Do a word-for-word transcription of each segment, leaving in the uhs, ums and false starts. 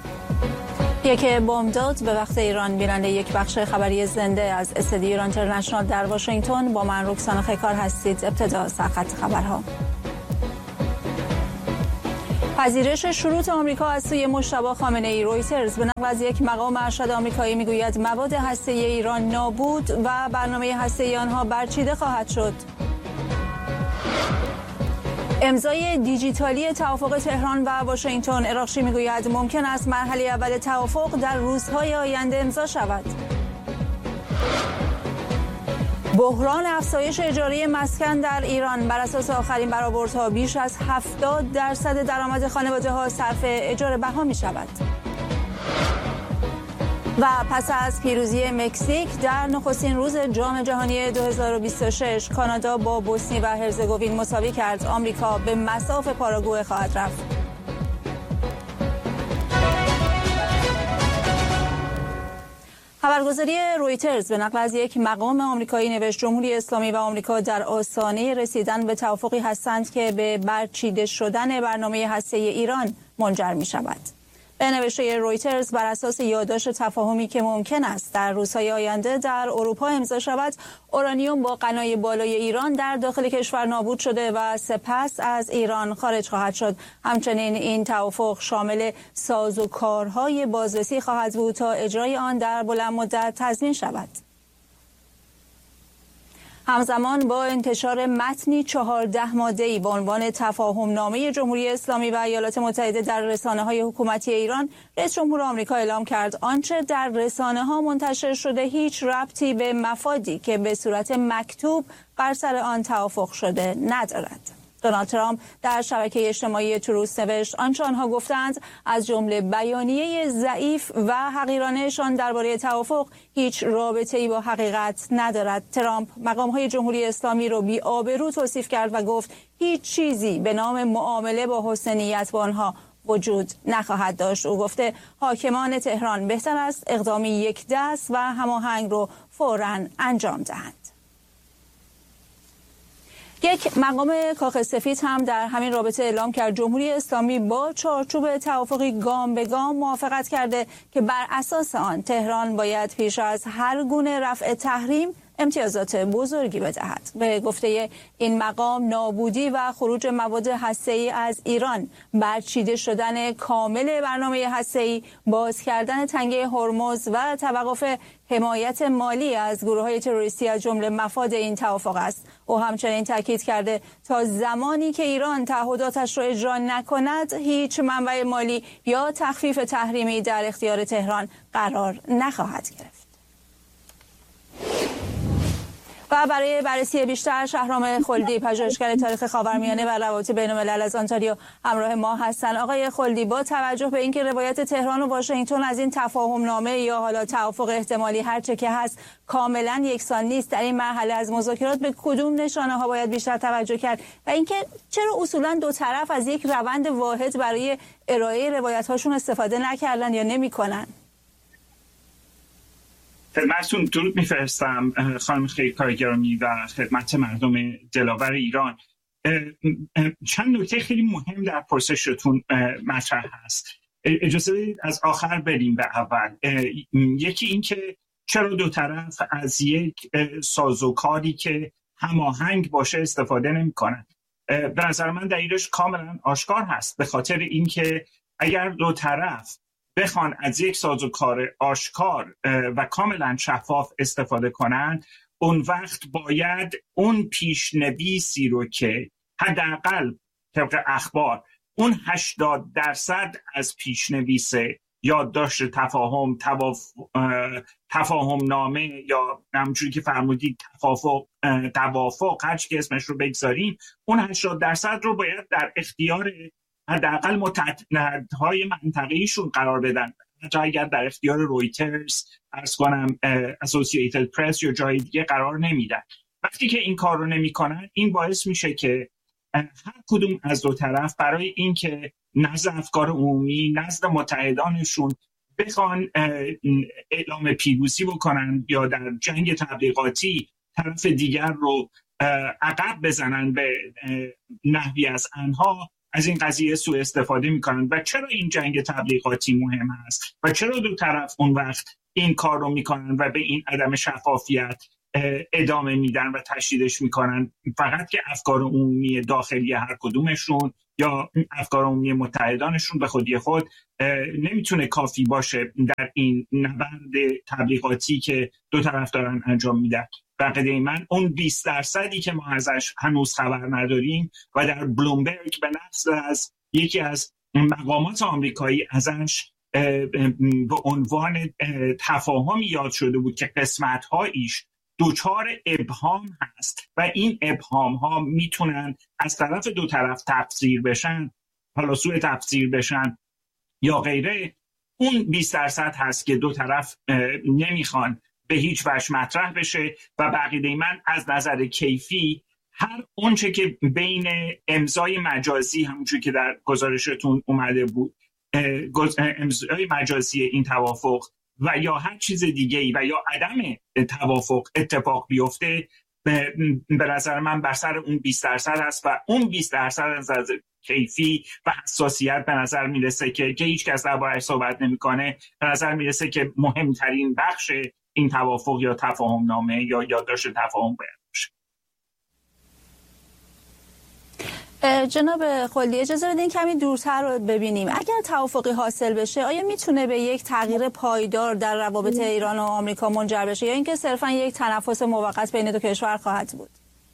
یک بامداد به وقت ایران. بیننده یک بخش خبری زنده از استدیو ایران اینترنشنال در واشنگتن با من رکسانا خیکار هستید. ابتدا سرخط خبرها. پذیرش شروط آمریکا از سوی مجتبی خامنه‌ای. رویترز به نقل از یک مقام ارشد آمریکایی میگوید مواد هسته‌ای ایران نابود و برنامه هسته‌ای آنها برچیده خواهد شد. امضای دیجیتالی توافق تهران و واشنگتن. اراغچی میگوید ممکن است مرحله اول توافق در روزهای آینده امضا شود. بحران افزایش اجاره مسکن در ایران. بر اساس آخرین برآوردها بیش از هفتاد درصد درآمد خانواده‌ها صرف اجاره بها می شود. و پس از پیروزی مکزیک در نخستین روز جام جهانی دو هزار و بیست و شش، کانادا با بوسنی و هرزگوین مساوی کرد. آمریکا به مصاف پاراگوئه خواهد رفت. خبرگزاری رویترز به نقل از یک مقام آمریکایی نوشت جمهوری اسلامی و آمریکا در آستانه رسیدن به توافقی هستند که به برچیده شدن برنامه هسته‌ای ایران منجر می شود. به نوشته رویترز بر اساس یادداشت تفاهمی که ممکن است در روزهای آینده در اروپا امضا شود، اورانیوم با غنای بالای ایران در داخل کشور نابود شده و سپس از ایران خارج خواهد شد. همچنین این توافق شامل سازوکارهای بازرسی خواهد بود تا اجرای آن در بلند مدت تضمین شود. همزمان با انتشار متنی چهارده ماده‌ای با عنوان تفاهم نامه جمهوری اسلامی و ایالات متحده در رسانه‌های حکومتی ایران، رئیس جمهور آمریکا اعلام کرد آنچه در رسانه‌ها منتشر شده هیچ ربطی به مفادی که به صورت مکتوب بر سر آن توافق شده ندارد. دونالد ترامپ در شبکه اجتماعی تروث نوشت آنچه آنها گفتند از جمله بیانیه ضعیف و حقیرانه‌شان درباره توافق هیچ رابطه‌ای با حقیقت ندارد. ترامپ مقام‌های جمهوری اسلامی را بی‌آبرو توصیف کرد و گفت هیچ چیزی به نام معامله با حسن نیت با آنها وجود نخواهد داشت. او گفته حاکمان تهران بهتر است اقدامی یک دست و هماهنگ رو فوراً انجام دهند. یک مقام کاخ سفید هم در همین رابطه اعلام کرد جمهوری اسلامی با چارچوب توافقی گام به گام موافقت کرده که بر اساس آن تهران باید پیش از هر گونه رفع تحریم امتیازات بزرگی بدهد. به گفته این مقام نابودی و خروج مواد هسته‌ای از ایران، برچیده شدن کامل برنامه هسته‌ای، باز کردن تنگه هرمز و توقف حمایت مالی از گروه‌های تروریستی از جمله مفاد این توافق است. او همچنین تاکید کرده تا زمانی که ایران تعهداتش را اجرا نکند هیچ منبع مالی یا تخفیف تحریمی در اختیار تهران قرار نخواهد گرفت. و برای بررسی بیشتر شهرام خلدی، پژوهشگر تاریخ خاورمیانه و روابط بین‌الملل از آنتاریو همراه ما هستند. آقای خلدی، با توجه به اینکه روایت تهران و واشنگتن از این تفاهم نامه یا حالا توافق احتمالی هر چه که هست کاملا یکسان نیست، در این مرحله از مذاکرات به کدوم نشانه ها باید بیشتر توجه کرد و اینکه چرا اصولا دو طرف از یک روند واحد برای ارائه روایت هاشون استفاده نکردن یا نمی‌کنن؟ خدمتتون درود میفرستم خانم خیکار گرامی و خدمت مردم دلاور ایران. چند نکته خیلی مهم در پرسشتون مطرح هست. اجازه بدید از آخر بریم به اول. یکی این که چرا دو طرف از یک سازوکاری که هماهنگ باشه استفاده نمی‌کنن؟ به نظر من دلیلش کاملا آشکار هست، به خاطر اینکه اگر دو طرف بخوان از یک سازوکار آشکار و کاملا شفاف استفاده کنند، اون وقت باید اون پیشنویسی رو که حداقل طبق اخبار اون هشتاد درصد از پیشنویس یادداشت تفاهم تواف... تفاهم نامه یا همونجوری که فرمودید توافق توافق هر چی که اسمش رو بگذاریم، اون هشتاد درصد رو باید در اختیار حداقل متحدهای منطقه‌ایشون قرار بدن. حتی اگر در اختیار رویترز، عرض کنم اسوسییتد پرس یا جای دیگه قرار نمیدن. وقتی که این کار رو نمیکنن، این باعث میشه که هر کدوم از دو طرف برای اینکه نزد افکار عمومی، نزد متحدانشون بخوان اعلام پیروزی بکنن یا در جنگ تبلیغاتی طرف دیگر رو عقب بزنن به نحوی از آنها، از این قضیه سوء استفاده میکنن و چرا این جنگ تبلیغاتی مهم هست و چرا دو طرف اون وقت این کار رو میکنن و به این عدم شفافیت ادامه میدن و تشدیدش میکنن، فقط که افکار عمومی داخلی هر کدومشون یا افکار عمومی متحدانشون به خودی خود نمیتونه کافی باشه در این نبرد تبلیغاتی که دو طرف دارن انجام میدن. بقیده من اون بیست درصدی که ما ازش هنوز خبر نداریم و در بلومبرگ به نقل از یکی از مقامات آمریکایی ازش به عنوان تفاهمی یاد شده بود که قسمت‌هایش دوچار ابهام هست و این ابهام ها میتونن از طرف دو طرف تفسیر بشن، حالا سوء تفسیر بشن یا غیره. اون بیست درصد هست که دو طرف نمیخوان به هیچ وجه مطرح بشه و بقیده من از نظر کیفی هر اونچه که بین امضای مجازی، همونجوری که در گزارشتون اومده بود، امضای مجازی این توافق و یا هر چیز دیگه ای و یا عدم توافق اتفاق بیفته، به نظر من بر سر اون بیست درصد هست و اون بیست درصد از نظر کیفی و حساسیت به نظر میرسه که که هیچ کس درباره‌اش صحبت نمیکنه، به نظر میرسه که مهمترین بخش این توافق یا تفاهم نامه یا یادداشت تفاهم باید باشه. جناب خلدی اجازه بدین کمی دورتر رو ببینیم. اگر توافقی حاصل بشه آیا میتونه به یک تغییر پایدار در روابط ایران و آمریکا منجر بشه یا اینکه صرفا یک تنفس موقت بین دو کشور خواهد بود؟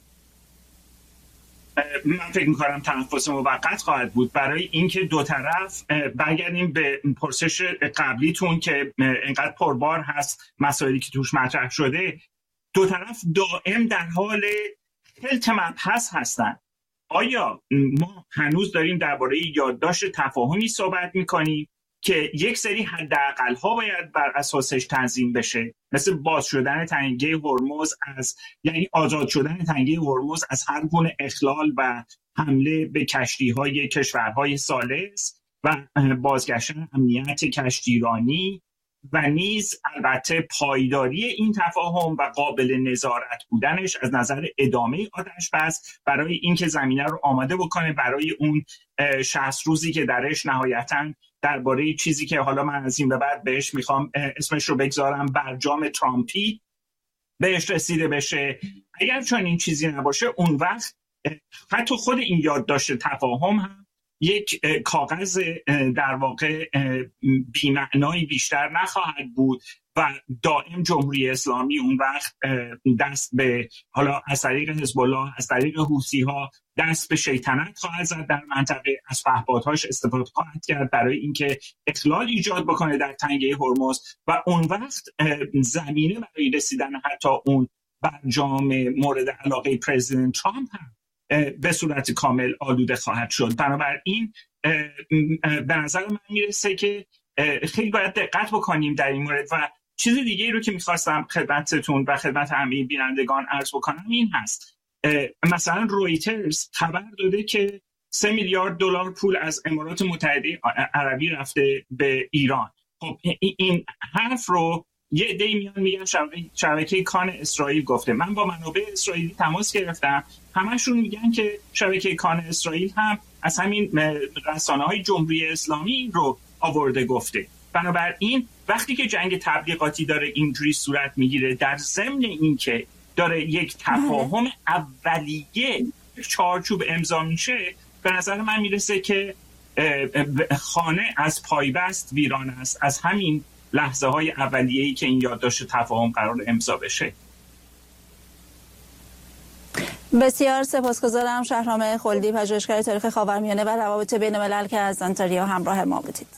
من فکر می‌کنم تنفس موقت خواهد بود برای اینکه دو طرف، برگردیم به پرسش قبلیتون که اینقدر پربار هست مسائلی که توش مطرح شده، دو طرف دائم در حال خلط مبحث هستن. آیا ما هنوز داریم درباره یادداشت تفاهمی صحبت میکنیم که یک سری حداقل‌ها باید بر اساسش تنظیم بشه، مثل باز شدن تنگه هرمز از یعنی آزاد شدن تنگه هرمز از هر گونه اخلال و حمله به کشتی‌های کشورهای ثالث و بازگشتن امنیت کشتیرانی و نیز البته پایداری این تفاهم و قابل نظارت بودنش از نظر ادامه آتش بس برای اینکه زمینه رو آماده بکنه برای اون شصت روزی که درش نهایتاً درباره چیزی که حالا من از این به بعد بهش میخوام اسمش رو بگذارم برجام ترامپی بهش رسیده بشه. اگر چون این چیزی نباشه اون وقت حتی خود این یادداشت تفاهم هم یک کاغذ در واقع بی‌معنایی بیشتر نخواهد بود و دائم جمهوری اسلامی اون وقت دست به حالا از طریق حزب الله، از طریق حوثی ها دست به شیطنت خواهد زد در منطقه، از پهپادهاش استفاده خواهد کرد برای اینکه اخلال ایجاد بکنه در تنگه هرمز و اون وقت زمینه برای رسیدن حتی اون برجام مورد علاقه پرزیدنت ترامپ هم به صورت کامل آلوده خواهد شد. بنابراین به نظر من میرسه که خیلی باید دقت بکنیم در این مورد. و چیز دیگه رو که میخواستم خدمتتون و خدمت همه بینندگان عرض بکنم این هست، مثلا رویترز خبر داده که سه میلیارد دلار پول از امارات متحده عربی رفته به ایران. خب این حرف رو یه عده‌ای میان میگن شبکه کان اسرائیل گفته. من با منابع اسرائیلی تماس گرفتم، همشون میگن که شبکه کان اسرائیل هم از همین رسانه‌های جمهوری اسلامی این رو آورده گفته. بنابراین وقتی که جنگ تبلیغاتی داره اینجوری صورت میگیره در ضمن این که داره یک تفاهم اولیه چارچوب امضا میشه، به نظر من میرسه که خانه از پایبست ویران است از همین لحظه های اولیه‌ای که این یادداشت تفاهم قرار امضا بشه. بسیار سپاسگزارم شهرام خلدی، پژوهشگر تاریخ خاورمیانه و روابط بین الملل که از آنتاریو همراه ما بودید.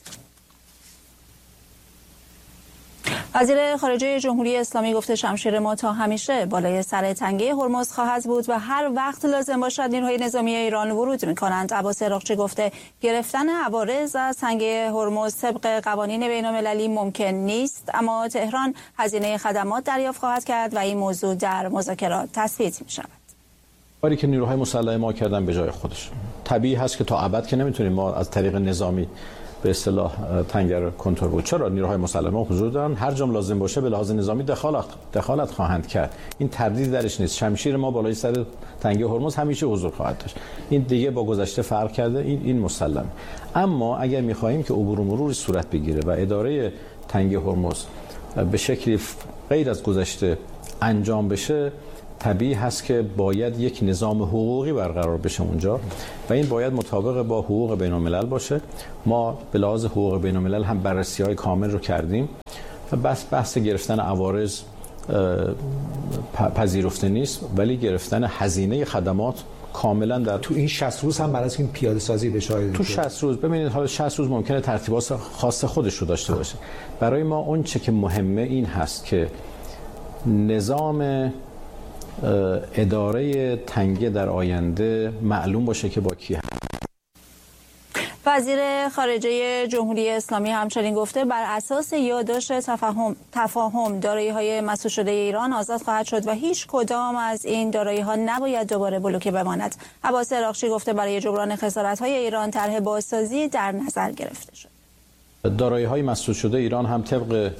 وزیر خارجه جمهوری اسلامی گفته شمشیر ما تا همیشه بالای سر تنگه هرمز خواهد بود و هر وقت لازم باشد نیروهای نظامی ایران ورود می‌کنند. عباس عراقچی گفته گرفتن عوارض از تنگه هرمز طبق قوانین بین‌المللی ممکن نیست، اما تهران هزینه خدمات دریافت خواهد کرد و این موضوع در مذاکرات تثبیت می‌شود. کاری که نیروهای مسلح ما کردن به جای خودش طبیعی هست که تا ابد که نمیتونیم ما از طریق نظامی به اصطلاح تنگه کنترل بود. چرا؟ نیروهای مسلح حضور دارن، هر جا لازم باشه به لحاظ نظامی دخالت دخالت خواهند کرد. این تردید درش نیست. شمشیر ما بالای سر تنگه هرمز همیشه حضور خواهد داشت. این دیگه با گذشته فرق کرده، این این مسلمه. اما اگر می‌خواهیم که عبور و مرور صورت بگیره و اداره تنگه هرمز به شکلی غیر از گذشته انجام بشه، طبیعی هست که باید یک نظام حقوقی برقرار بشه اونجا و این باید مطابق با حقوق بین الملل باشه. ما به لحاظ حقوق بین الملل هم بررسی‌های کامل رو کردیم و بس بحث گرفتن عوارض پذیرفته نیست، ولی گرفتن هزینه خدمات کاملا در تو این شصت روز هم برای این پیاده سازی بشه. تو شصت روز ببینید، حالا شصت روز ممکنه ترتیبات خاص خودش رو داشته باشه. برای ما اون چه که مهمه این هست که نظام اداره تنگه در آینده معلوم باشه که با کی هست. وزیر خارجه جمهوری اسلامی همچنین گفته بر اساس یادداشت تفاهم تفاهم دارایی‌های مسدود شده ایران آزاد خواهد شد و هیچ کدام از این دارایی‌ها نباید دوباره بلوکه بماند. عباس عراقچی گفته برای جبران خسارت‌های ایران طرح بازسازی در نظر گرفته شد. دارایی‌های مسدود شده ایران هم طبق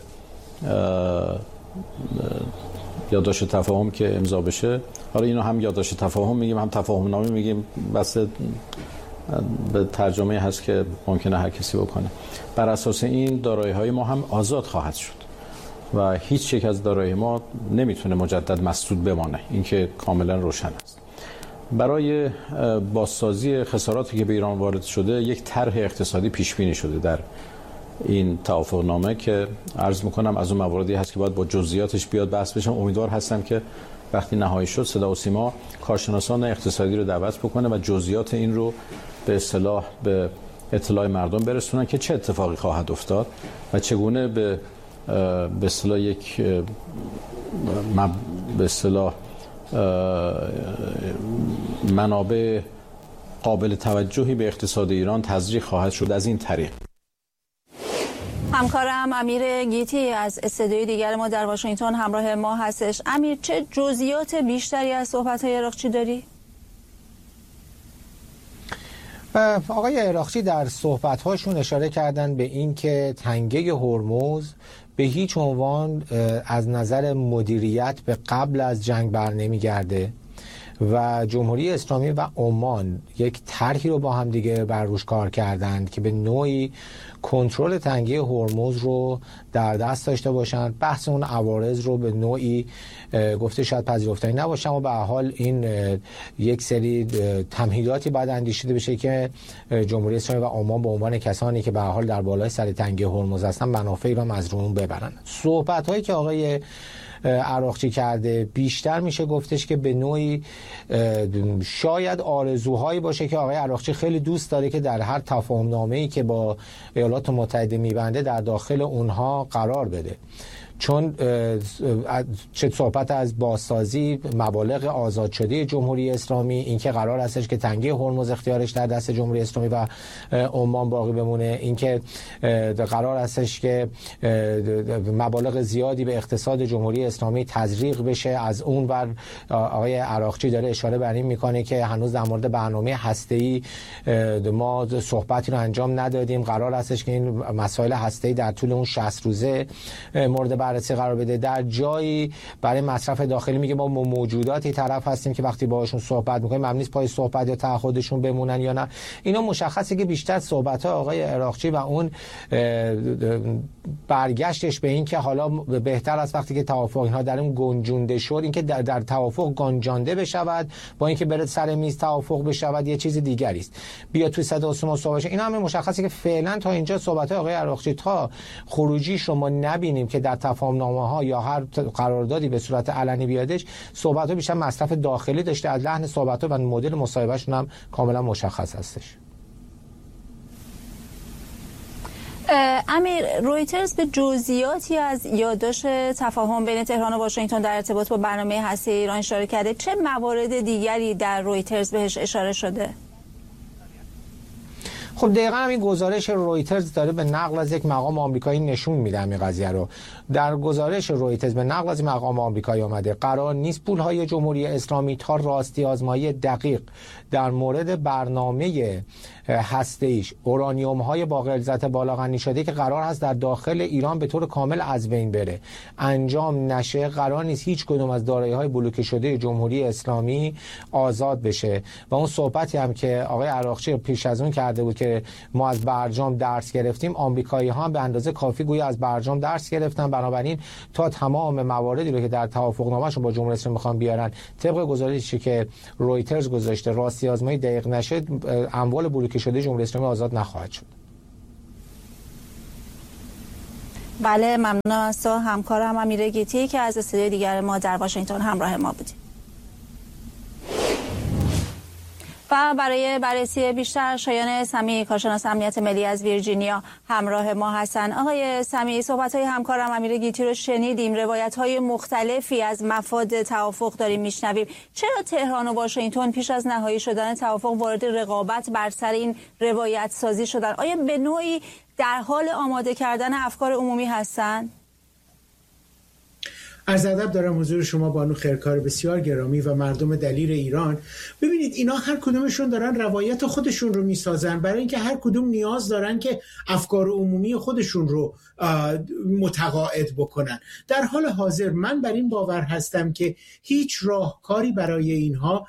یادداشت تفاهم که امضا بشه، حالا اینو هم یادداشت تفاهم میگیم هم تفاهم نامه میگیم، بس به ترجمه هست که ممکنه هر کسی بکنه. بر اساس این دارایی‌های ما هم آزاد خواهد شد و هیچ یک از دارایی ما نمیتونه مجدد مسدود بمانه. این که کاملا روشن است. برای بازسازی خساراتی که به ایران وارد شده یک طرح اقتصادی پیش بینی شده در این توافقنامه که عرض میکنم از اون مواردی هست که باید با جزئیاتش بیاد بحث بشه. امیدوار هستم که وقتی نهایی شد صدا و سیما کارشناسان اقتصادی رو دعوت بکنه و جزئیات این رو به اصطلاح به اطلاع مردم برسونن که چه اتفاقی خواهد افتاد و چگونه به به اصطلاح یک به اصطلاح منابع قابل توجهی به اقتصاد ایران تزریق خواهد شد از این طریق. همکارم امیر گیتی از استودیوی دیگر ما در واشنگتن همراه ما هستش. امیر، چه جزئیات بیشتری از صحبت‌های عراقچی داری؟ آقای عراقچی در صحبت‌هاشون اشاره کردن به این که تنگه هرمز به هیچ عنوان از نظر مدیریت به قبل از جنگ بر نمیگرده و جمهوری اسلامی و عمان یک طرحی رو با هم دیگه بر روش کار کردند که به نوعی کنترل تنگه هرمز رو در دست داشته باشند. بحث اون عوارض رو به نوعی گفته شاید پذیرفتنی نباشه، اما به هر حال این یک سری تمهیداتی باید اندیشیده بشه که جمهوری اسلامی و عمان به عنوان کسانی که به هر حال در بالای سر تنگه هرمز هستن منافعی رو از اون ببرن. صحبت‌هایی که آقای عراقچی کرده بیشتر میشه گفتش که به نوعی شاید آرزوهایی باشه که آقای عراقچی خیلی دوست داره که در هر تفاهم نامه‌ای که با ایالات متحده میبنده در داخل اونها قرار بده، چون چه صحبت از بازسازی مبالغ آزاد شده جمهوری اسلامی، اینکه قرار هستش که تنگه هرمز اختیارش در دست جمهوری اسلامی و عمان باقی بمونه، اینکه قرار هستش که مبالغ زیادی به اقتصاد جمهوری اسلامی تزریق بشه. از اون ور آقای عراقچی داره اشاره بر این میکنه که هنوز در مورد برنامه هسته‌ای ما صحبتی رو انجام ندادیم، قرار هستش که این مسائل هسته‌ای در طول اون شصت روزه مورد بررسی قرار بده. در جایی برای مصرف داخلی میگه ما موجوداتی طرف هستیم که وقتی باهاشون صحبت میکنیم ممنون نیست پای صحبت یا تعهدشون بمونن یا نه. اینا مشخصه که بیشتر صحبت‌ها آقای عراقچی و اون برگشتش به این که حالا بهتر از وقتی که توافق اینها در اون گنجونده شد، اینکه در, در توافق گنجانده بشود با اینکه بره سر میز توافق بشود یه چیز دیگری است. بیا توی صدا و سیما صحبت. اینا همه مشخصه که فعلا تا اینجا صحبت‌های آقای عراقچی تا خروجیش رو ما نبینیم که در تفاهم‌نامه‌ها یا هر قراردادی به صورت علنی بیادش، صحبت‌ها بیشتر مصرف داخلی داشته. از لحن صحبت‌ها و مدل مصاحبه‌شون هم کاملا مشخص هستش. امیر، رویترز به جزئیاتی از یادداشت تفاهم بین تهران و واشنگتن در ارتباط با برنامه هسته‌ای ایران اشاره کرده. چه موارد دیگری در رویترز بهش اشاره شده؟ خب دقیقاً همین گزارش رویترز داره به نقل از یک مقام آمریکایی نشون میده همین قضیه رو. در گزارش رویترز به نقل از مقام آمریکایی آمده قرار نیست پولهای جمهوری اسلامی تا راستی آزمایی دقیق در مورد برنامه هسته‌ایش اورانیوم های با غلظت بالا غنی شده که قرار هست در داخل ایران به طور کامل از بین بره انجام نشه. قرار نیست هیچ کدوم از دارایی های بلوکه شده جمهوری اسلامی آزاد بشه و اون صحبتی هم که آقای عراقچی پیش از اون کرده بود که ما از برجام درس گرفتیم، آمریکایی ها هم به اندازه کافی گویا از برجام درس گرفتن. بنابراین تا تمام مواردی رو که در توافقنامه‌شون با جمهوری اسلامی میخوان بیارن طبق گزارشی که رویترز گذاشته راستی آزمایی دقیق نشه اموال بلوکه شده جمهوری اسلامی آزاد نخواهد شد. بله ممنون از تو همکارم امیر گیتی که از استودیوی دیگر ما در واشنگتن همراه ما بودید. و برای بررسی بیشتر شایان سمی کارشناس امنیت ملی از ویرجینیا همراه ما هستند. آقای سمی، صحبت‌های همکارم امیر گیتی رو شنیدیم، روایت‌های مختلفی از مفاد توافق داریم میشنویم. چرا تهران و واشنگتن پیش از نهایی شدن توافق وارد رقابت بر سر این روایت سازی شدن؟ آیا به نوعی در حال آماده کردن افکار عمومی هستند؟ عرض ادب دارم حضور شما بانو خیرکار بسیار گرامی و مردم دلیر ایران. ببینید اینا هر کدومشون دارن روایت خودشون رو میسازن برای اینکه هر کدوم نیاز دارن که افکار عمومی خودشون رو متقاعد بکنن. در حال حاضر من بر این باور هستم که هیچ راهکاری برای اینها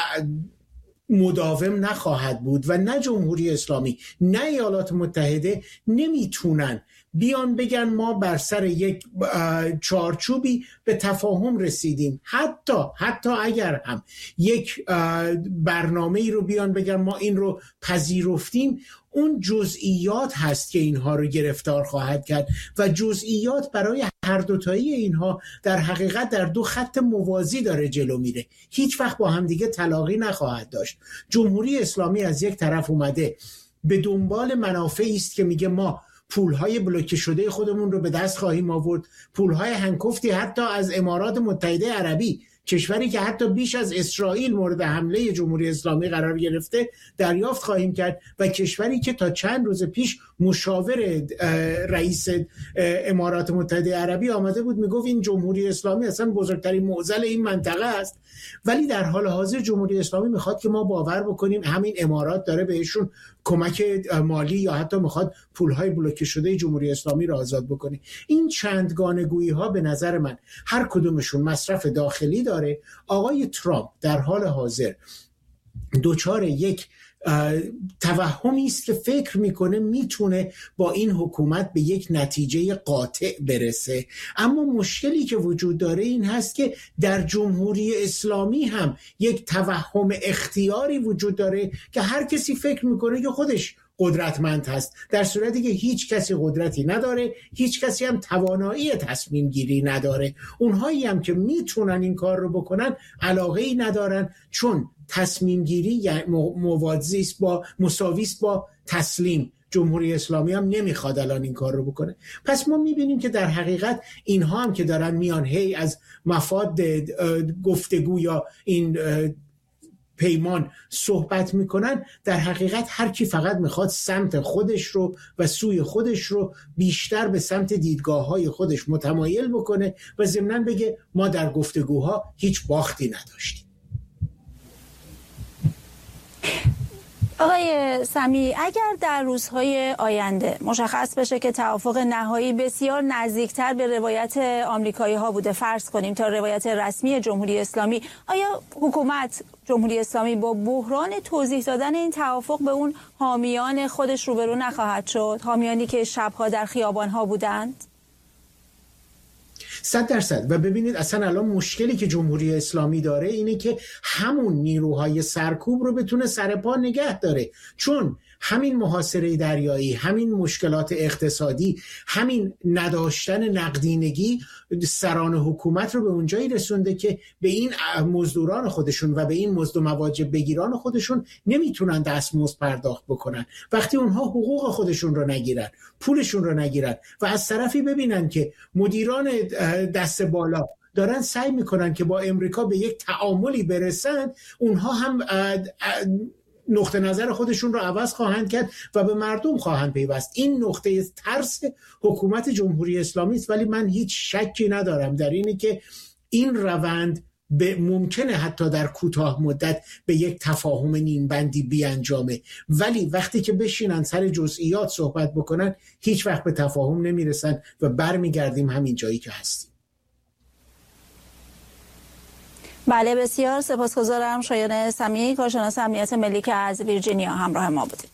مداوم نخواهد بود و نه جمهوری اسلامی نه ایالات متحده نمیتونن بیان بگن ما بر سر یک چارچوبی به تفاهم رسیدیم. حتی حتی اگر هم یک برنامه ای رو بیان بگن ما این رو پذیرفتیم، اون جزئیات هست که اینها رو گرفتار خواهد کرد و جزئیات برای هر دوتایی اینها در حقیقت در دو خط موازی داره جلو میره، هیچ وقت با هم دیگه تلاقی نخواهد داشت. جمهوری اسلامی از یک طرف اومده به دنبال منافعی است که میگه ما پولهای بلوکه شده خودمون رو به دست خواهیم آورد، پولهای هنگفتی حتی از امارات متحده عربی، کشوری که حتی بیش از اسرائیل مورد حمله جمهوری اسلامی قرار گرفته، دریافت خواهیم کرد و کشوری که تا چند روز پیش مشاور رئیس امارات متحده عربی آمده بود میگفت این جمهوری اسلامی اصلا بزرگترین معضل این منطقه است. ولی در حال حاضر جمهوری اسلامی میخواد که ما باور بکنیم همین امارات داره بهشون کمک مالی یا حتی میخواد پولهای بلوکه شده جمهوری اسلامی را آزاد بکنه. این چندگانگویی ها به نظر من هر کدومشون مصرف داخلی داره. آقای ترامپ در حال حاضر دوچار یک توهمی است که فکر میکنه میتونه با این حکومت به یک نتیجه قاطع برسه، اما مشکلی که وجود داره این هست که در جمهوری اسلامی هم یک توهم اختیاری وجود داره که هر کسی فکر میکنه که خودش قدرتمند هست، در صورتی که هیچ کسی قدرتی نداره، هیچ کسی هم توانایی تصمیم گیری نداره. اونهایی هم که میتونن این کار رو بکنن علاقه‌ای ندارن، چون تصمیم گیری یعنی موازی است با مساوی است با تسلیم. جمهوری اسلامی هم نمیخواد الان این کار رو بکنه. پس ما میبینیم که در حقیقت اینها هم که دارن میان هی از مفاد گفتگو یا این پیمان صحبت میکنن، در حقیقت هر کی فقط میخواد سمت خودش رو و سوی خودش رو بیشتر به سمت دیدگاه‌های خودش متمایل بکنه و ضمناً بگه ما در گفتگوها هیچ باختی نداشتیم. آقای سمی، اگر در روزهای آینده مشخص بشه که توافق نهایی بسیار نزدیکتر به روایت آمریکایی ها بوده، فرض کنیم تا روایت رسمی جمهوری اسلامی، آیا حکومت جمهوری اسلامی با بحران توضیح دادن این توافق به اون حامیان خودش روبرو نخواهد شد؟ حامیانی که شبها در خیابان ها بودند؟ صد درصد. و ببینید اصلا الان مشکلی که جمهوری اسلامی داره اینه که همون نیروهای سرکوب رو بتونه سرپا نگه داره، چون همین محاصره دریایی، همین مشکلات اقتصادی، همین نداشتن نقدینگی سران حکومت رو به اونجایی رسونده که به این مزدوران خودشون و به این مزد و مواجب بگیران خودشون نمیتونن دستمزد پرداخت بکنن. وقتی اونها حقوق خودشون رو نگیرن، پولشون رو نگیرن و از طرفی ببینن که مدیران دست بالا دارن سعی میکنن که با امریکا به یک تعاملی برسن، اونها هم نقطه نظر خودشون رو عوض خواهند کرد و به مردم خواهند پیوست. این نقطه ترس حکومت جمهوری اسلامی است، ولی من هیچ شکی ندارم در اینی که این روند به ممکنه حتی در کوتاه مدت به یک تفاهم نیمبندی بیانجامه، ولی وقتی که بشینن سر جزئیات صحبت بکنن هیچ وقت به تفاهم نمیرسن و برمیگردیم همین جایی که هستیم. بله، بسیار سپاسگزارم شایان سمیعی، کارشناس امنیت ملی که از ویرجینیا همراه ما بودید.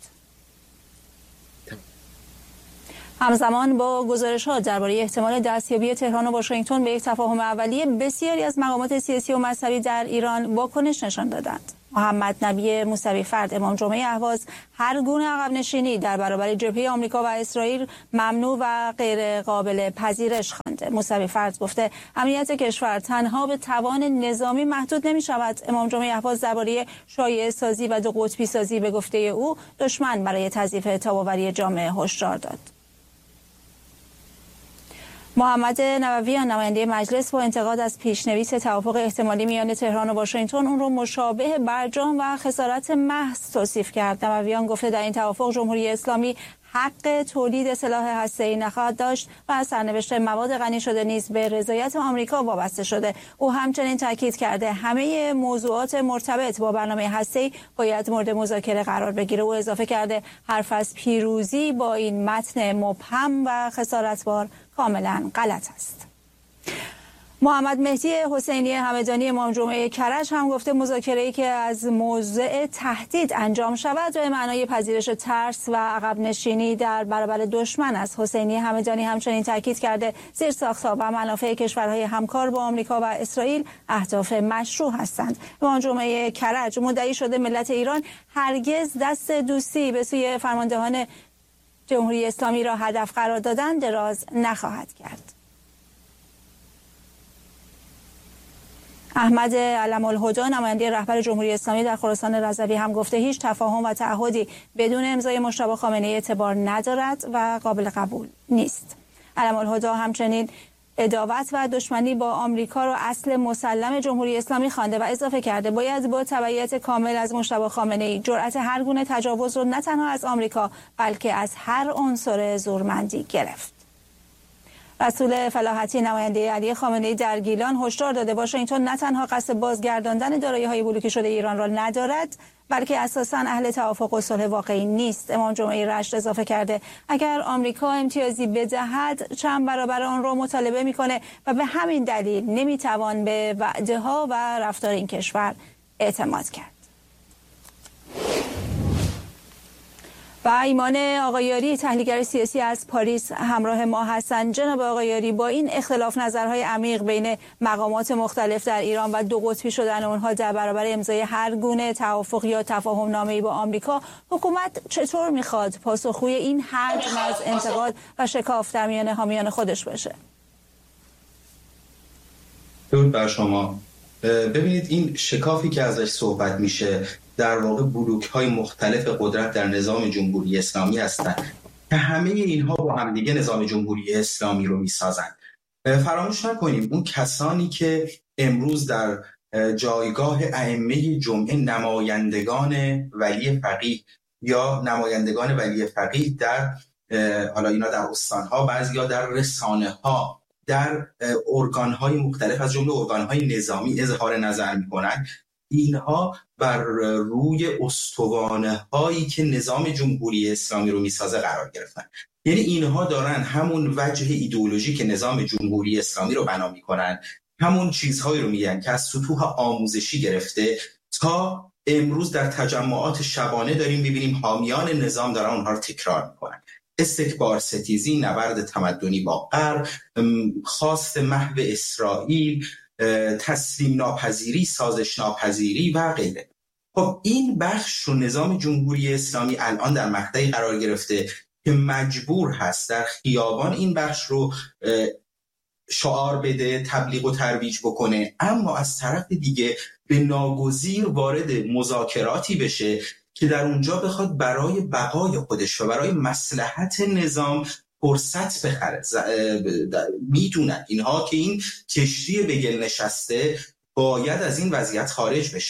همزمان با گزارش‌ها درباره احتمال دستیابی تهران و واشنگتن به یک تفاهم اولیه، بسیاری از مقامات سیاسی و مذهبی در ایران واکنش نشان دادند. محمد نبی موسوی فرد، امام جمعه اهواز، هر گونه عقب نشینی در برابر جبهه آمریکا و اسرائیل ممنوع و غیر قابل پذیرش خوانده. موسوی فرد گفته امنیت کشور تنها به توان نظامی محدود نمی شود. امام جمعه اهواز درباره شایعه سازی و دو قطبی سازی به گفته او دشمن برای تضعیف تاب‌آوری جامعه هشدار داد. محمد نوویان، نماینده مجلس، با انتقاد از پیشنویس توافق احتمالی میان تهران و واشنگتن اون رو مشابه برجام و خسارت محض توصیف کرد. نوویان گفته در این توافق جمهوری اسلامی حق تولید سلاح هسته‌ای نخواهد داشت و سرنوشت مواد غنی شده نیز به رضایت آمریکا وابسته شده. او همچنین تاکید کرده همه موضوعات مرتبط با برنامه هسته‌ای باید مورد مذاکره قرار بگیره. او اضافه کرده حرف از پیروزی با این متن مبهم و خسارتبار کاملا غلط است. محمد مهدی حسینی همدانی، امام جمعه کرج، هم گفته مذاکره‌ای که از موضع تهدید انجام شود به معنای پذیرش ترس و عقب نشینی در برابر دشمن است. حسینی همدانی همچنین تاکید کرده زیرساخت‌ها و منافع کشورهای همکار با آمریکا و اسرائیل اهداف مشروع هستند. امام جمعه کرج مدعی شده ملت ایران هرگز دست دوستی به سوی فرماندهان جمهوری اسلامی را هدف قرار دادن دراز نخواهد کرد. احمد علم الهدی، نماینده رهبر جمهوری اسلامی در خراسان رضوی، هم گفته هیچ تفاهم و تعهدی بدون امضای مجتبی خامنه‌ای اعتبار ندارد و قابل قبول نیست. علم الهدی همچنین عداوت و دشمنی با آمریکا را اصل مسلم جمهوری اسلامی خوانده و اضافه کرده باید با تبعیت کامل از مجتبی خامنه‌ای جرأت هر گونه تجاوز را نه تنها از آمریکا بلکه از هر عنصر زورمندی گرفت. رسول فلاحتی، نماینده علی خامنه‌ای در گیلان، هشدار داده واشنگتن نه تنها قصد بازگرداندن دارایی‌های بلوکه شده ایران را ندارد بلکه اساساً اهل توافق و صلح واقعی نیست. امام جمعه رشت اضافه کرده اگر آمریکا امتیازی بدهد چند برابر آن را مطالبه میکنه و به همین دلیل نمیتوان به وعده‌ها و رفتار این کشور اعتماد کرد. و ایمان آقایاری، تحلیلگر سیاسی از پاریس، همراه ما هستند. جناب آقایاری، با این اختلاف نظرهای عمیق بین مقامات مختلف در ایران و دو قطبی شدن اونها در برابر امضای هر گونه توافق یا تفاهم نامه‌ای با آمریکا، حکومت چطور میخواد پاسخگوی این حجم از انتقاد و شکاف در میان حامیان خودش بشه؟ درود بر شما. ببینید این شکافی که ازش صحبت میشه در واقع بلوک‌های مختلف قدرت در نظام جمهوری اسلامی هستند که همه اینها با همدیگه نظام جمهوری اسلامی رو میسازند. فراموش نکنیم اون کسانی که امروز در جایگاه ائمه جمعه نمایندگان ولی فقیه یا نمایندگان ولی فقیه در حالا اینا در استان‌ها، بعضیا در رسانه‌ها، در ارگان‌های مختلف از جمله ارگان‌های نظامی اظهار نظر می‌کنند، اینها بر روی استوانه‌هایی که نظام جمهوری اسلامی رو میسازه قرار گرفتن. یعنی اینها دارن همون وجه ایدئولوژی که نظام جمهوری اسلامی رو بنا میکنن، همون چیزهایی رو میگن که از سطوح آموزشی گرفته تا امروز در تجمعات شبانه داریم ببینیم حامیان نظام دارن اونها رو تکرار میکنن. استکبار ستیزی، نبرد تمدنی با غرب، خواست محو اسرائیل، تسلیم ناپذیری، سازش ناپذیری و غیره. خب این بخش رو نظام جمهوری اسلامی الان در مقطعی قرار گرفته که مجبور هست در خیابان این بخش رو شعار بده، تبلیغ و ترویج بکنه، اما از طرف دیگه به ناگزیر وارد مذاکراتی بشه که در اونجا بخواد برای بقای خودش و برای مصلحت نظام فرصت بخره. میدونن اینها که این کشتی به گل نشسته باید از این وضعیت خارج بشه.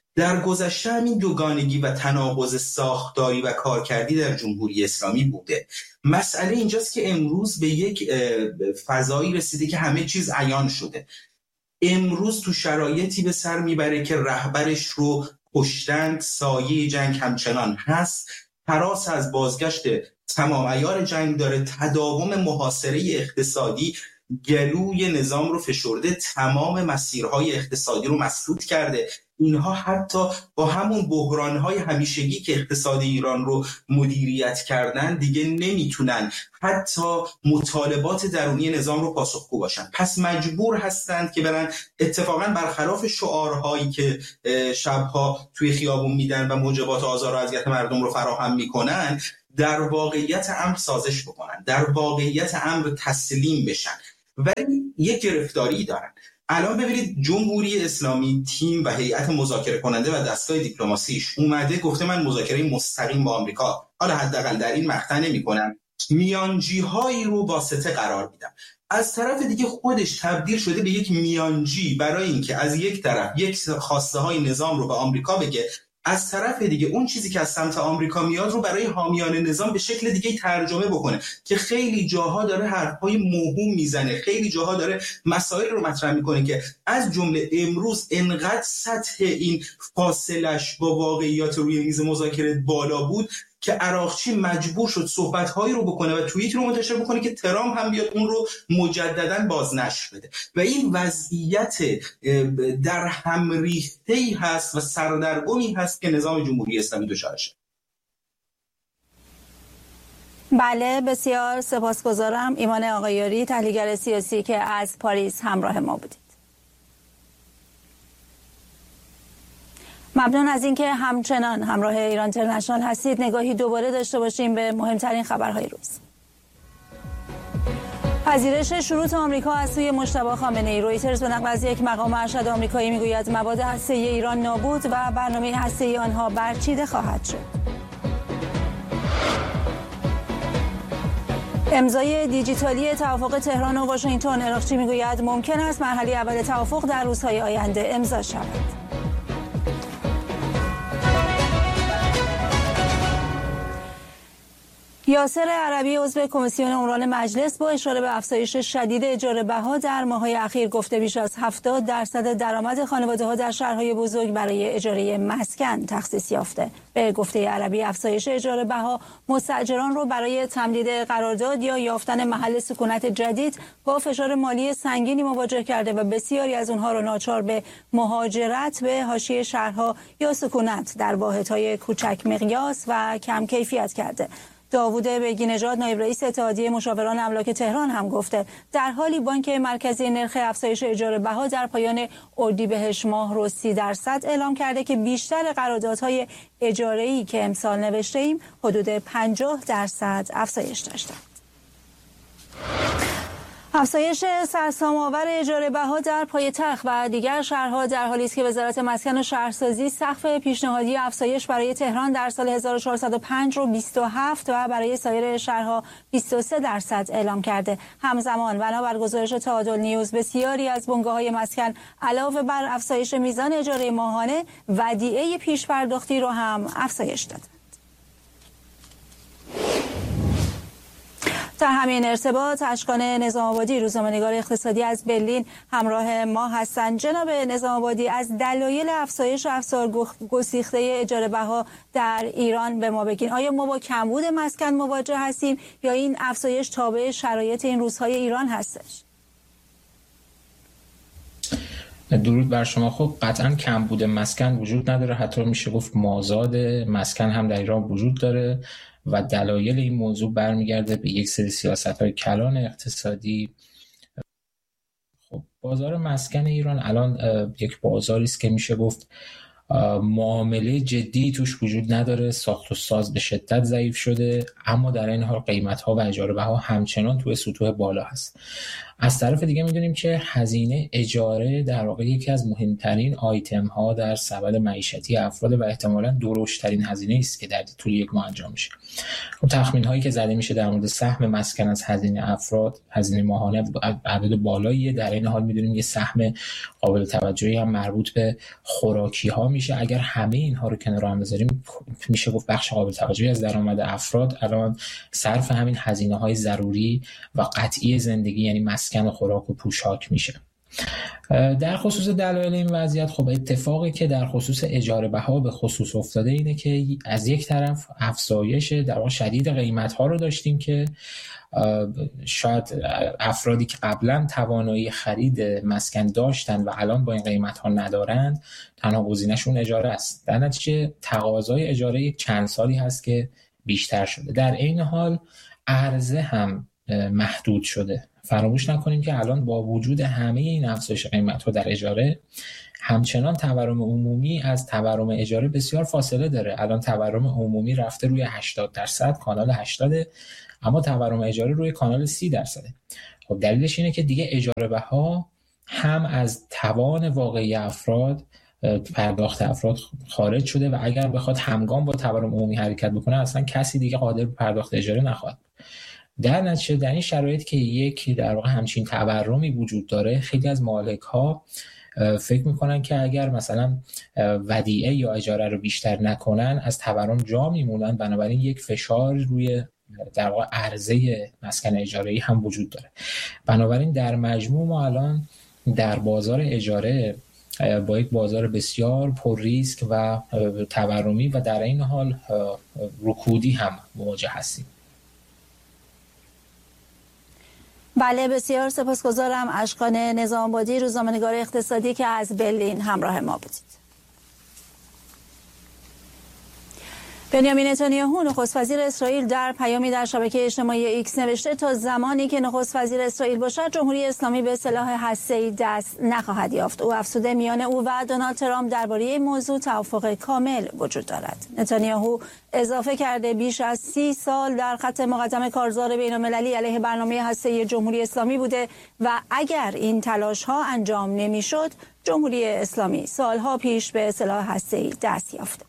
در گذشته همین دوگانگی و تناقض ساختاری و کارکردی در جمهوری اسلامی بوده. مسئله اینجاست که امروز به یک فضایی رسیده که همه چیز عیان شده. امروز تو شرایطی به سر میبره که رهبرش رو کشتند، سایه جنگ همچنان هست، هراس از بازگشت تمام عیار جنگ داره، تداوم محاصره اقتصادی گلوی نظام رو فشرده، تمام مسیرهای اقتصادی رو مسدود کرده. اینها حتی با همون بحرانهای همیشگی که اقتصاد ایران رو مدیریت کردن دیگه نمیتونن حتی مطالبات درونی نظام رو پاسخگو باشن. پس مجبور هستند که برن اتفاقا برخلاف شعارهایی که شبها توی خیابون میدن و موجبات آزار و اذیت مردم رو فراهم میکنن، در واقعیت امر سازش بکنن، در واقعیت امر تسلیم بشن. ولی یک گرفتاری دارن. الان ببینید جمهوری اسلامی تیم و هیئت مذاکره کننده و دستگاه دیپلماسیش اومده گفته من مذاکره مستقیم با آمریکا، حالا حداقل در این مقطع نمی‌کنم، میانجی‌هایی رو واسطه قرار میدم. از طرف دیگه خودش تبدیل شده به یک میانجی برای اینکه از یک طرف یک خواسته های نظام رو به آمریکا بگه، از طرف دیگه اون چیزی که از سمت آمریکا میاد رو برای حامیان نظام به شکل دیگه ترجمه بکنه که خیلی جاها داره حرفای موهوم میزنه، خیلی جاها داره مسائل رو مطرح میکنه که از جمله امروز انقدر سطح این فاصلش با واقعیات روی میز مذاکره بالا بود که عراقچی مجبور شد صحبت‌هایی رو بکنه و توییت رو منتشر بکنه که ترامپ هم بیاد اون رو مجدداً بازنشر بده و این وضعیت در هم ریخته‌ای هست و سردرگمی هست که نظام جمهوری اسلامی دچارشه. بله، بسیار سپاسگزارم. ایمان آقایاری، تحلیلگر سیاسی که از پاریس همراه ما بودید. ممنون از اینکه همچنان همراه ایران اینترنشنال هستید. نگاهی دوباره داشته باشیم به مهمترین خبرهای روز. پذیرش شروط آمریکا از سوی مجتبی خامنه‌ای. رویترز به نقل از یک مقام ارشد آمریکایی میگوید مواد هسته‌ای ایران نابود و برنامه هسته‌ای آنها برچیده خواهد شد. امضای دیجیتالی توافق تهران و واشنگتن. عراقچی میگوید ممکن است مرحله اول توافق در روزهای آینده امضا شود. یاسر عربی عضو کمیسیون عمران مجلس با اشاره به افزایش شدید اجاره بها در ماه‌های اخیر گفته بیش از هفتاد درصد درآمد خانواده‌ها در شهرهای بزرگ برای اجاره مسکن تخصیص یافته. به گفته عربی افزایش اجاره بها مستاجران رو برای تمدید قرارداد یا یافتن محل سکونت جدید با فشار مالی سنگینی مواجه کرده و بسیاری از اونها رو ناچار به مهاجرت به حاشیه شهرها یا سکونت در واحدهای کوچک مقیاس و کم کیفیت کرده. داوود بیگی‌نژاد نایب رئیس اتحادیه مشاوران املاک تهران هم گفته در حالی بانک مرکزی نرخ افزایش اجاره بها در پایان اردیبهشت ماه رو سی درصد اعلام کرده که بیشتر قراردادهای اجاره‌ای که امسال نوشته ایم حدود پنجاه درصد افزایش داشته. افزایش سرسام‌آور اجاره بها در پایتخت و دیگر شهرها در حالی است که وزارت مسکن و شهرسازی سقف پیشنهادی افزایش برای تهران در سال هزار و چهارصد و پنج رو بیست و هفت و برای سایر شهرها بیست و سه درصد اعلام کرده. همزمان بنابر گزارش تعادل نیوز بسیاری از بنگاه‌های مسکن علاوه بر افزایش میزان اجاره ماهانه ودیعه پیش‌پرداختی رو هم افزایش دادند. در همین ارتباط اشکان نظام آبادی روزنامه‌نگار اقتصادی از برلین همراه ما هستند. جناب نظام آبادی، از دلایل افزایش افزار گسیخته اجاره بها در ایران به ما بگین. آیا ما با کمبود مسکن مواجه هستیم یا این افزایش تابع شرایط این روزهای ایران هستش؟ درود بر شما. خب قطعا کمبود مسکن وجود نداره، حتی میشه گفت مازاد مسکن هم در ایران وجود داره و دلایل این موضوع برمیگرده به یک سری سیاست‌های کلان اقتصادی. خب بازار مسکن ایران الان یک بازاری است که میشه گفت معامله جدی توش وجود نداره، ساخت و ساز به شدت ضعیف شده، اما در این حال قیمت‌ها و اجاره بها همچنان توی سطوح بالا هست. از طرف دیگه میدونیم که هزینه اجاره در واقع یکی از مهمترین آیتم ها در سبد معیشتی افراد و احتمالاً درشترین هزینه است که در طول یک ماه انجام میشه. اون تخمین هایی که زده میشه در مورد سهم مسکن از هزینه افراد، هزینه ماهانه عدد بالاییه. در این حال میدونیم یه سهم قابل توجهی هم مربوط به خوراکی ها میشه. اگر همه اینها رو کنار هم بذاریم میشه گفت بخش قابل توجهی از درآمد افراد الان صرف همین هزینه های ضروری و قطعی زندگی یعنی مسکن و خوراک و پوشاک میشه. در خصوص دلایل این وضعیت، خب اتفاقی که در خصوص اجاره بها به خصوص افتاده اینه که از یک طرف افزایش در واقع شدید قیمت ها رو داشتیم که شاید افرادی که قبلا توانایی خرید مسکن داشتن و الان با این قیمت ها ندارند تنها گزینه‌شون اجاره است. در نتیجه تقاضای اجاره یک چند سالی هست که بیشتر شده. در این حال عرضه هم محدود شده. فراموش نکنیم که الان با وجود همه این افزایش قیمت‌ها در اجاره همچنان تورم عمومی از تورم اجاره بسیار فاصله داره. الان تورم عمومی رفته روی هشتاد درصد، کانال هشتاد، اما تورم اجاره روی کانال سی درصد. خب دلیلش اینه که دیگه اجاره بها هم از توان واقعی افراد پرداخت افراد خارج شده و اگر بخواد همگام با تورم عمومی حرکت بکنه اصلا کسی دیگه قادر به پرداخت اجاره نخواهد. در نتیجه در این شرایط که یک در واقع همچین تورمی وجود داره، خیلی از مالک ها فکر میکنن که اگر مثلا ودیعه یا اجاره رو بیشتر نکنن از تورم جا میمونن، بنابراین یک فشار روی در واقع عرضه مسکن اجاره‌ای هم وجود داره. بنابراین در مجموع ما الان در بازار اجاره با یک بازار بسیار پر ریسک و تورمی و در این حال رکودی هم مواجه هستیم. بله، بسیار سپاسگزارم. اشکان نظام‌آبادی، روزنامه‌نگار اقتصادی که از برلین همراه ما بودید. بنیامین نتانیاهو نخست وزیر اسرائیل در پیامی در شبکه اجتماعی ایکس نوشته تا زمانی که نخست وزیر اسرائیل باشد جمهوری اسلامی به سلاح هسته‌ای دست نخواهد یافت. او افزوده میان او و دونالد ترامپ درباره این موضوع توافق کامل وجود دارد. نتانیاهو اضافه کرده بیش از سی سال در خط مقدم کارزار بین‌المللی علیه برنامه هسته‌ای جمهوری اسلامی بوده و اگر این تلاش‌ها انجام نمی‌شد جمهوری اسلامی سالها پیش به سلاح هسته‌ای دست یافته.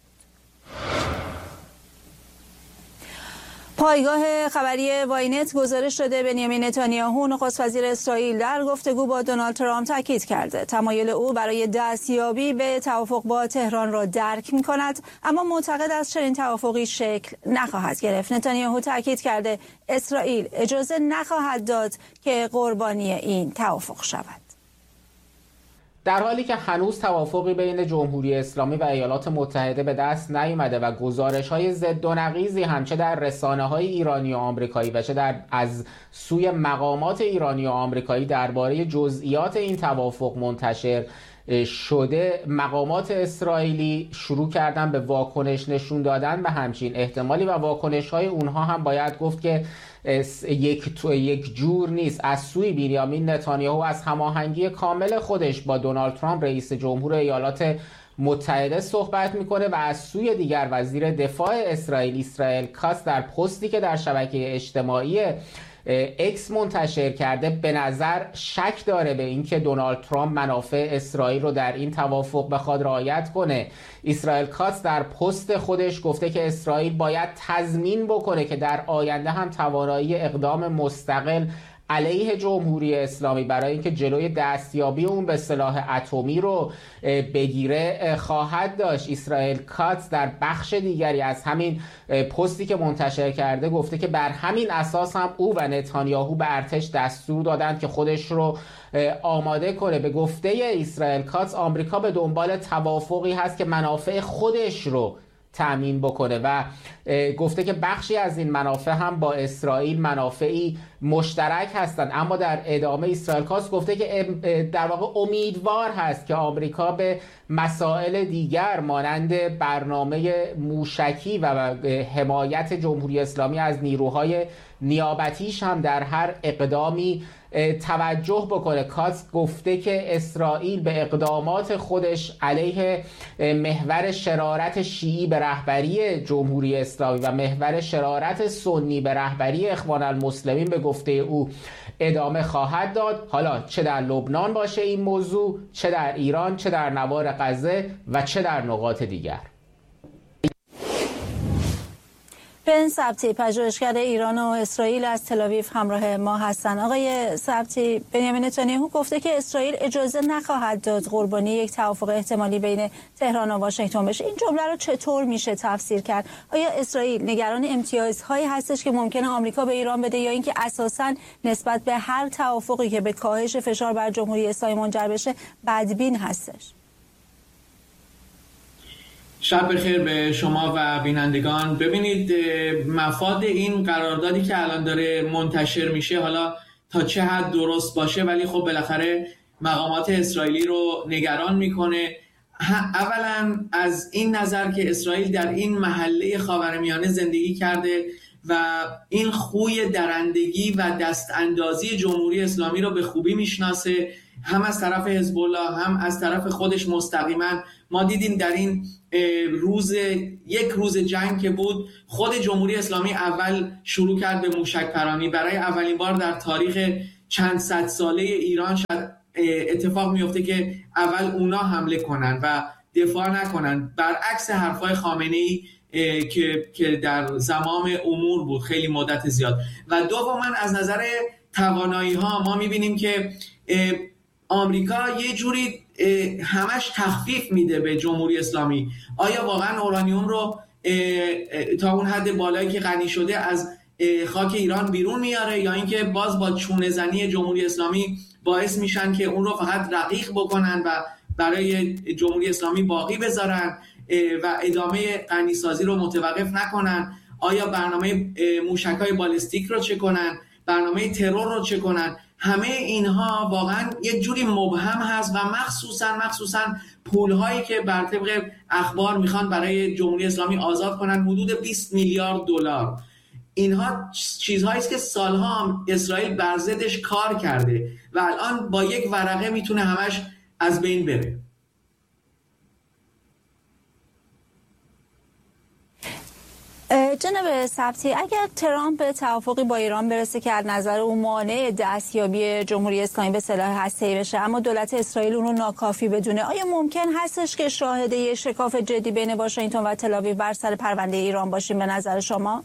پایگاه خبری واینت گزارش داده بنیامین نتانیاهو نخست وزیر اسرائیل در گفتگو با دونالد ترامپ تاکید کرده تمایل او برای دستیابی به توافق با تهران را درک می‌کند، اما معتقد است چنین توافقی شکل نخواهد گرفت. نتانیاهو تاکید کرده اسرائیل اجازه نخواهد داد که قربانی این توافق شود. در حالی که هنوز توافقی بین جمهوری اسلامی و ایالات متحده به دست نیامده و گزارش‌های ضد و نقیضی همچه در رسانه‌های ایرانی و آمریکایی و چه در از سوی مقامات ایرانی و آمریکایی درباره جزئیات این توافق منتشر شده، مقامات اسرائیلی شروع کردن به واکنش نشون دادن به همچین احتمالی و واکنش‌های اونها هم باید گفت که یک تو یک جور نیست. از سوی بنیامین نتانیاهو از هماهنگی کامل خودش با دونالد ترامپ رئیس جمهور ایالات متحده صحبت میکنه و از سوی دیگر وزیر دفاع اسرائیل اسرائیل کاتز در پستی که در شبکه اجتماعی اکس منتشر کرده به نظر شک داره به اینکه دونالد ترامپ منافع اسرائیل رو در این توافق بخواد رعایت کنه. اسرائیل کاتز در پست خودش گفته که اسرائیل باید تضمین بکنه که در آینده هم توانایی اقدام مستقل علیه جمهوری اسلامی برای اینکه جلوی دستیابی اون به سلاح اتمی رو بگیره خواهد داشت. اسرائیل کاتز در بخش دیگری از همین پستی که منتشر کرده گفته که بر همین اساس هم او و نتانیاهو به ارتش دستور دادند که خودش رو آماده کنه. به گفته اسرائیل کاتز آمریکا به دنبال توافقی هست که منافع خودش رو تأمین بکنه و گفته که بخشی از این منافع هم با اسرائیل منافعی مشترک هستند، اما در ادامه اسرائیل کاتز گفته که در واقع امیدوار هست که آمریکا به مسائل دیگر مانند برنامه موشکی و حمایت جمهوری اسلامی از نیروهای نیابتیش هم در هر اقدامی توجه بکنه. کاتز گفته که اسرائیل به اقدامات خودش علیه محور شرارت شیعی به رهبری جمهوری اسلامی و محور شرارت سنی به رهبری اخوان المسلمین به گفته او ادامه خواهد داد، حالا چه در لبنان باشه این موضوع، چه در ایران، چه در نوار غزه و چه در نقاط دیگر. بن سبتی، پژوهشگر ایران و اسرائیل از تل‌آویو همراه ما هستند. آقای سبتی، بنیامین نتانیاهو گفته که اسرائیل اجازه نخواهد داد قربانی یک توافق احتمالی بین تهران و واشنگتن بشه. این جمله رو چطور میشه تفسیر کرد؟ آیا اسرائیل نگران امتیازهایی هستش که ممکنه آمریکا به ایران بده، یا اینکه اساساً نسبت به هر توافقی که به کاهش فشار بر جمهوری اسلامی منجر بشه بدبین هستش؟ شب بخیر به شما و بینندگان. ببینید، مفاد این قراردادی که الان داره منتشر میشه حالا تا چه حد درست باشه، ولی خب بالاخره مقامات اسرائیلی رو نگران میکنه. اولا از این نظر که اسرائیل در این محله خاورمیانه زندگی کرده و این خوی درندگی و دست اندازی جمهوری اسلامی رو به خوبی میشناسه، هم از طرف حزب الله هم از طرف خودش مستقیما. ما دیدیم در این روز یک روز جنگ که بود، خود جمهوری اسلامی اول شروع کرد به موشک پرانی. برای اولین بار در تاریخ چند صد ساله ایران شاید اتفاق میفته که اول اونا حمله کنن و دفاع نکنن، برعکس حرفای خامنه‌ای که که در زمام امور بود خیلی مدت زیاد. و دوما از نظر توانایی ها ما میبینیم که آمریکا یه جوری همش تخفیف میده به جمهوری اسلامی. آیا واقعا اورانیوم رو تا اون حد بالایی که غنی شده از خاک ایران بیرون میاره، یا اینکه باز با چونه زنی جمهوری اسلامی باعث میشن که اون رو فقط رقیق بکنن و برای جمهوری اسلامی باقی بذارن و ادامه غنی سازی رو متوقف نکنن؟ آیا برنامه موشک‌های بالستیک رو چه کنن؟ برنامه ترور رو چه کنن؟ همه اینها واقعا یک جوری مبهم هست و مخصوصا مخصوصا پول‌هایی که بر طبق اخبار میخوان برای جمهوری اسلامی آزاد کنن، حدود بیست میلیارد دلار. اینها چیزهایی است که سالها اسرائیل بر ضدش کار کرده و الان با یک ورقه میتونه همش از بین بره. جناب سبتی، اگر ترامپ به توافقی با ایران برسه که از نظر او مانع دستیابی جمهوری اسلامی به سلاح هسته‌ای بشه، اما دولت اسرائیل اون رو ناکافی بدونه، آیا ممکن هستش که شاهد یک شکاف جدی بین واشنگتن و تل‌آویو بر سر پرونده ایران باشیم به نظر شما؟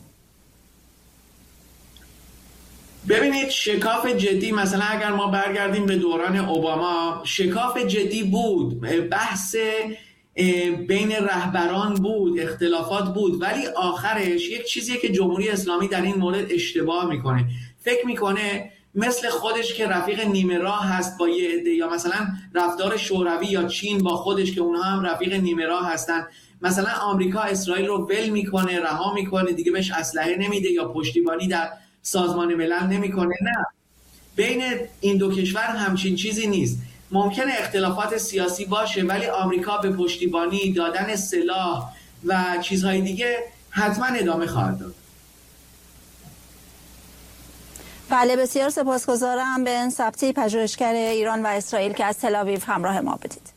ببینید، شکاف جدی مثلا اگر ما برگردیم به دوران اوباما، شکاف جدی بود، بحث بین رهبران بود، اختلافات بود، ولی آخرش یک چیزیه که جمهوری اسلامی در این مورد اشتباه میکنه. فکر میکنه مثل خودش که رفیق نیمه راه هست با یه عده، یا مثلا رفتار شوروی یا چین با خودش که اونها هم رفیق نیمه راه هستن. مثلا آمریکا اسرائیل رو ول میکنه، رها میکنه، دیگه بهش اسلحه نمیده یا پشتیبانی در سازمان ملل نمیکنه. نه، بین این دو کشور همچین چیزی نیست. ممکنه اختلافات سیاسی باشه، ولی آمریکا به پشتیبانی دادن سلاح و چیزهای دیگه حتما ادامه خواهد داد. بله، بسیار سپاسگزارم. بن سبتی، پژوهشگر ایران و اسرائیل که از تل‌آویو همراه ما بودید.